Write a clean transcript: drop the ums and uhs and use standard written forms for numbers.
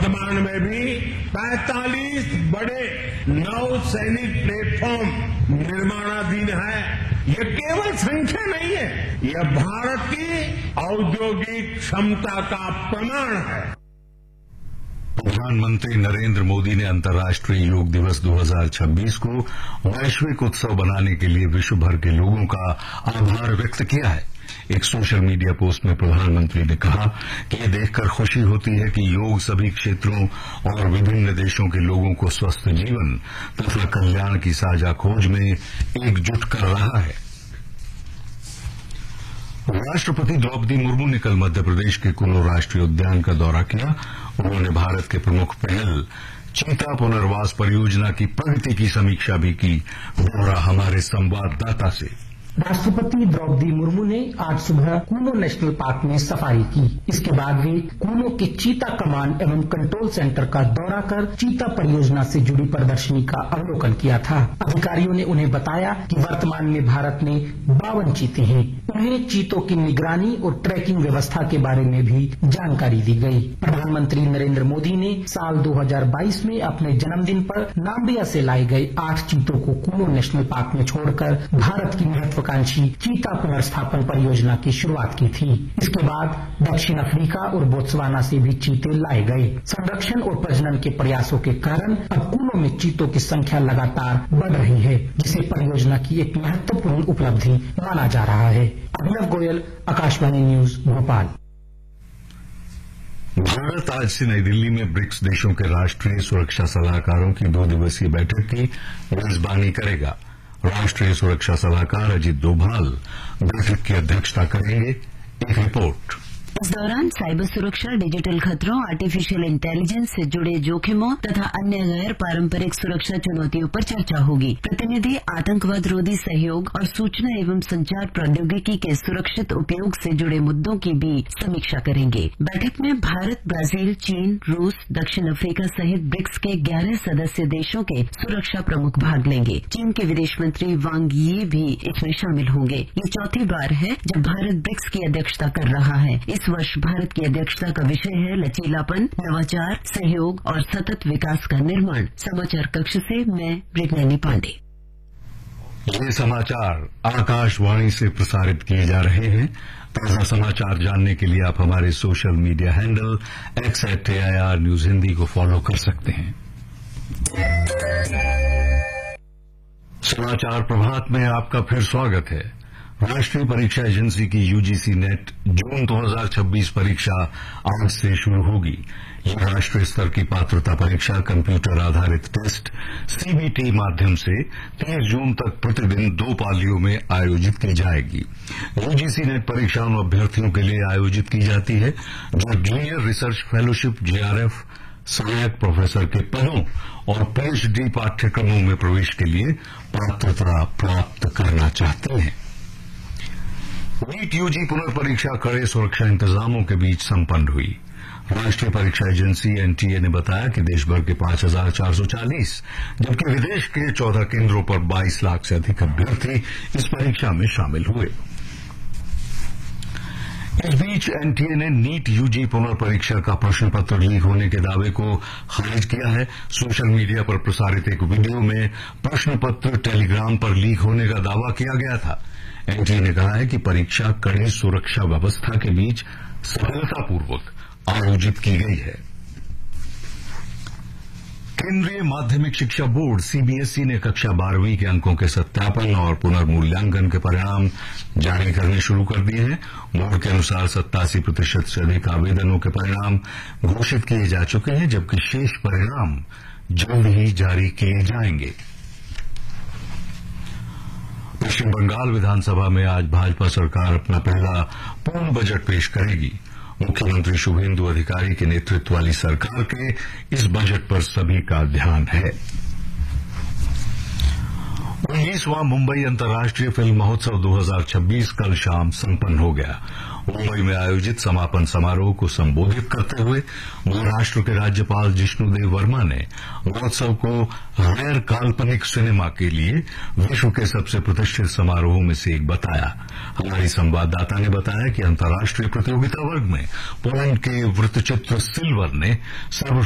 वर्तमान में भी 45 बड़े नौसैनिक प्लेटफॉर्म निर्माणाधीन है। ये केवल संख्या नहीं है, यह भारत की औद्योगिक क्षमता का प्रमाण है। प्रधानमंत्री नरेंद्र मोदी ने अंतर्राष्ट्रीय योग दिवस 2026 को वैश्विक उत्सव बनाने के लिए विश्व भर के लोगों का आभार व्यक्त किया है। एक सोशल मीडिया पोस्ट में प्रधानमंत्री ने कहा कि यह देखकर खुशी होती है कि योग सभी क्षेत्रों और विभिन्न देशों के लोगों को स्वस्थ जीवन तथा कल्याण की साझा खोज में एकजुट कर रहा है। राष्ट्रपति द्रौपदी मुर्मू ने कल मध्य प्रदेश के कुल्लू राष्ट्रीय उद्यान का दौरा किया। उन्होंने भारत के प्रमुख पहल चीता पुनर्वास परियोजना की प्रगति की समीक्षा भी की। ब्यौरा हमारे संवाददाता से। राष्ट्रपति द्रौपदी मुर्मू ने आज सुबह कूनो नेशनल पार्क में सफारी की। इसके बाद वे कूनो के चीता कमांड एवं कंट्रोल सेंटर का दौरा कर चीता परियोजना से जुड़ी प्रदर्शनी का अवलोकन किया था। अधिकारियों ने उन्हें बताया कि वर्तमान में भारत में 52 चीते हैं। उन्हें चीतों की निगरानी और ट्रैकिंग व्यवस्था के बारे में भी जानकारी दी गई। प्रधानमंत्री नरेंद्र मोदी ने साल 2022 में अपने जन्मदिन पर नाम्बिया से लाए गए 8 चीतों को कूनो नेशनल पार्क में छोड़कर भारत की महत्वाकांक्षी चीता पुनर्स्थापन परियोजना की शुरुआत की थी। इसके बाद दक्षिण अफ्रीका और बोत्सवाना से भी चीते लाए गए। संरक्षण और प्रजनन के प्रयासों के कारण अब कूनो में चीतों की संख्या लगातार बढ़ रही है, जिसे परियोजना की एक महत्वपूर्ण उपलब्धि माना जा रहा है। अभिनव गोयल, आकाशवाणी न्यूज, भोपाल। भारत आज से नई दिल्ली में ब्रिक्स देशों के राष्ट्रीय सुरक्षा सलाहकारों की 2 दिवसीय बैठक की मेजबानी करेगा। राष्ट्रीय सुरक्षा सलाहकार अजित डोभाल बैठक की अध्यक्षता करेंगे। एक रिपोर्ट। इस दौरान साइबर सुरक्षा, डिजिटल खतरों, आर्टिफिशियल इंटेलिजेंस से जुड़े जोखिमों तथा अन्य गैर पारंपरिक सुरक्षा चुनौतियों पर चर्चा होगी। प्रतिनिधि आतंकवाद रोधी सहयोग और सूचना एवं संचार प्रौद्योगिकी के सुरक्षित उपयोग से जुड़े मुद्दों की भी समीक्षा करेंगे। बैठक में भारत, ब्राजील, चीन, रूस, दक्षिण अफ्रीका सहित ब्रिक्स के 11 सदस्य देशों के सुरक्षा प्रमुख भाग लेंगे। चीन के विदेश मंत्री वांग यी भी इसमें शामिल होंगे। ये चौथी बार है जब भारत ब्रिक्स की अध्यक्षता कर रहा है। इस वर्ष भारत की अध्यक्षता का विषय है लचीलापन, नवाचार, सहयोग और सतत विकास का निर्माण। समाचार कक्ष से मैं मृगनयनी पांडे। ये समाचार आकाशवाणी से प्रसारित किए जा रहे हैं। ताजा समाचार जानने के लिए आप हमारे social media handle @AIR news Hindi को फॉलो कर सकते हैं। समाचार प्रभात में आपका फिर स्वागत है। राष्ट्रीय परीक्षा एजेंसी की यूजीसी नेट जून 2026 परीक्षा आज से शुरू होगी। यह राष्ट्रीय स्तर की पात्रता परीक्षा कंप्यूटर आधारित टेस्ट सीबीटी माध्यम से 30 जून तक प्रतिदिन 2 पालियों में आयोजित की जाएगी। यूजीसी नेट परीक्षा उन अभ्यर्थियों के लिए आयोजित की जाती है जो जूनियर रिसर्च फेलोशिप, जेआरएफ, सहायक प्रोफेसर के पदों और पीएचडी पाठ्यक्रमों में प्रवेश के लिए पात्रता प्राप्त करना चाहते हैं। नीट यूजी पुनर्परीक्षा कड़े सुरक्षा इंतजामों के बीच संपन्न हुई। राष्ट्रीय परीक्षा एजेंसी एनटीए ने बताया कि देशभर के 5,440 जबकि विदेश के 14 केंद्रों पर 22 लाख से अधिक अभ्यर्थी इस परीक्षा में शामिल हुए। इस बीच एनटीए ने नीट यूजी पुनर्परीक्षा का प्रश्न पत्र लीक होने के दावे को खारिज किया है। सोशल मीडिया पर प्रसारित एक वीडियो में प्रश्न पत्र टेलीग्राम पर लीक होने का दावा किया गया था। एनटीए ने कहा है कि परीक्षा कड़ी सुरक्षा व्यवस्था के बीच सफलतापूर्वक आयोजित की गई है। केंद्रीय माध्यमिक शिक्षा बोर्ड सीबीएसई ने कक्षा 12वीं के अंकों के सत्यापन और पुनर्मूल्यांकन के परिणाम जारी करने शुरू कर दिए हैं। बोर्ड के अनुसार 87% से अधिक आवेदनों के परिणाम घोषित किए जा चुके हैं, जबकि शेष परिणाम जल्द ही जारी किए जाएंगे। पश्चिम बंगाल विधानसभा में आज भाजपा सरकार अपना पहला पूर्ण बजट पेश करेगी। मुख्यमंत्री शुभेंदु अधिकारी के नेतृत्व वाली सरकार के इस बजट पर सभी का ध्यान है। 19वां मुंबई अंतर्राष्ट्रीय फिल्म महोत्सव 2026 कल शाम संपन्न हो गया। मुंबई में आयोजित समापन समारोह को संबोधित करते हुए महाराष्ट्र के राज्यपाल जिष्णुदेव वर्मा ने महोत्सव को गैर काल्पनिक सिनेमा के लिए विश्व के सबसे प्रतिष्ठित समारोहों में से एक बताया। हमारी संवाददाता ने बताया कि अंतर्राष्ट्रीय प्रतियोगिता वर्ग में पोलैंड के वृत्तचित्र सिल्वर ने